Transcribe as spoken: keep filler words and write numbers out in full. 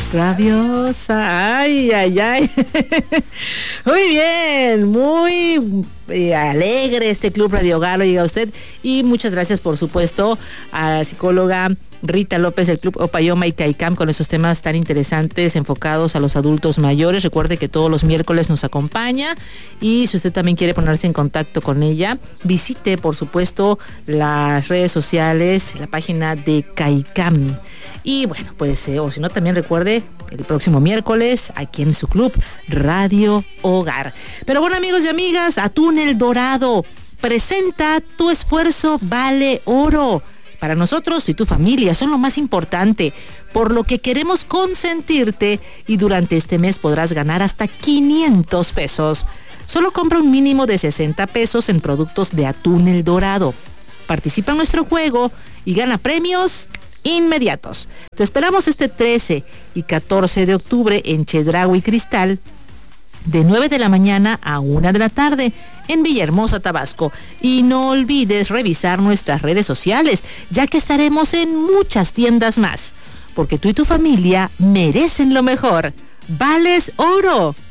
Rabiosa, ay, ay, ay. Muy bien, muy eh, alegre este Club Radio Hogar, oiga usted. Y muchas gracias, por supuesto, a la psicóloga Rita López del Club Opayoma y CAICAM con esos temas tan interesantes enfocados a los adultos mayores. Recuerde que todos los miércoles nos acompaña y si usted también quiere ponerse en contacto con ella, visite, por supuesto, las redes sociales, la página de CAICAM. Y bueno, pues, eh, o si no, también recuerde, el próximo miércoles, aquí en su club, Radio Hogar. Pero bueno, amigos y amigas, Atún El Dorado presenta Tu Esfuerzo Vale Oro. Para nosotros y tu familia son lo más importante, por lo que queremos consentirte y durante este mes podrás ganar hasta quinientos pesos. Solo compra un mínimo de sesenta pesos en productos de Atún El Dorado. Participa en nuestro juego y gana premios inmediatos. Te esperamos este trece y catorce de octubre en Chedraui Cristal, de nueve de la mañana a una de la tarde en Villahermosa, Tabasco. Y no olvides revisar nuestras redes sociales, ya que estaremos en muchas tiendas más, porque tú y tu familia merecen lo mejor. ¡Vales oro!